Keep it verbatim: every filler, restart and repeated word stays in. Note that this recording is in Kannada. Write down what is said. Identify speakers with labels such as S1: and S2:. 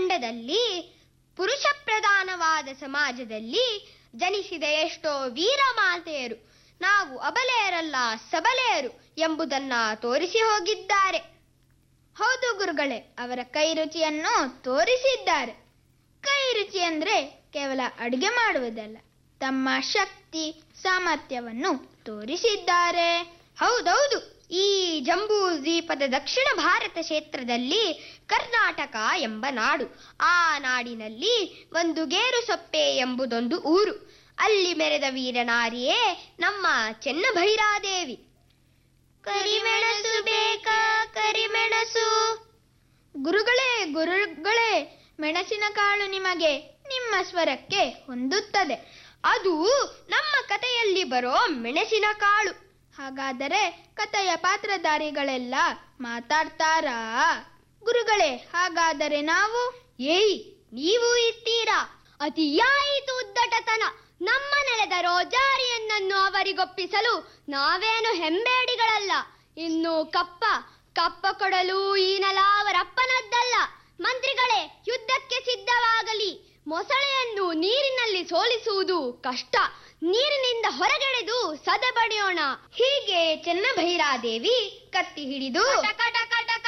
S1: ಖಂಡದಲ್ಲಿ ಪುರುಷ ಪ್ರಧಾನವಾದ ಸಮಾಜದಲ್ಲಿ ಜನಿಸಿದ ಎಷ್ಟೋ ವೀರಮಾತೆಯರು ನಾವು ಅಬಲೆಯರಲ್ಲ ಸಬಲೆಯರು ಎಂಬುದನ್ನ ತೋರಿಸಿ ಹೋಗಿದ್ದಾರೆ.
S2: ಹೌದು ಗುರುಗಳೇ, ಅವರ ಕೈ ರುಚಿಯನ್ನು ತೋರಿಸಿದ್ದಾರೆ. ಕೈ ರುಚಿ ಅಂದ್ರೆ ಕೇವಲ ಅಡುಗೆ ಮಾಡುವುದಲ್ಲ, ತಮ್ಮ ಶಕ್ತಿ ಸಾಮರ್ಥ್ಯವನ್ನು ತೋರಿಸಿದ್ದಾರೆ.
S1: ಹೌದೌದು, ಈ ಜಂಬೂ ದ್ವೀಪದ ದಕ್ಷಿಣ ಭಾರತ ಕ್ಷೇತ್ರದಲ್ಲಿ ಕರ್ನಾಟಕ ಎಂಬ ನಾಡು. ಆ ನಾಡಿನಲ್ಲಿ ಒಂದು ಗೇರುಸೊಪ್ಪೆ ಎಂಬುದೊಂದು ಊರು. ಅಲ್ಲಿ ಮೆರೆದ ವೀರನಾರಿಯೇ ನಮ್ಮ ಚೆನ್ನಭೈರಾದೇವಿ.
S2: ಕರಿಮೆಣಸು ಬೇಕಾ ಕರಿಮೆಣಸು? ಗುರುಗಳೇ ಗುರುಗಳೇ, ಮೆಣಸಿನ ಕಾಳು ನಿಮಗೆ ನಿಮ್ಮ ಸ್ವರಕ್ಕೆ ಹೊಂದುತ್ತದೆ.
S1: ಅದು ನಮ್ಮ ಕಥೆಯಲ್ಲಿ ಬರೋ ಮೆಣಸಿನ ಕಾಳು.
S2: ಹಾಗಾದರೆ ಕಥೆಯ ಪಾತ್ರಧಾರಿಗಳೆಲ್ಲ ಮಾತಾಡ್ತಾರಾ? ಗುರುಗಳೇ, ಹಾಗಾದರೆ ನಾವು?
S1: ಏಯ್, ನೀವು ಇರ್ತೀರಾ? ಅತಿಯಾಯಿತು ಉದ್ದಟತನ. ನಮ್ಮ ನೆಲದ ರೋಜಾರಿಯನ್ನನ್ನು ಅವರಿಗೊಪ್ಪಿಸಲು ನಾವೇನು ಹೆಂಬೇಡಿಗಳಲ್ಲ. ಇನ್ನು ಕಪ್ಪ ಕಪ್ಪ ಕೊಡಲು ಈ ನೆಲ ಅವರಪ್ಪನದ್ದಲ್ಲ. ಮಂತ್ರಿಗಳೇ, ಯುದ್ಧಕ್ಕೆ ಸಿದ್ಧವಾಗಲಿ. ಮೊಸಳೆಯನ್ನು ನೀರಿನಲ್ಲಿ ಸೋಲಿಸುವುದು ಕಷ್ಟ. ನೀರಿನಿಂದ ಹೊರಗೆಳೆದು ಸದೆಬಡಿಯೋಣ. ಹೀಗೆ ಚೆನ್ನಭೈರಾದೇವಿ ಕತ್ತಿ ಹಿಡಿದು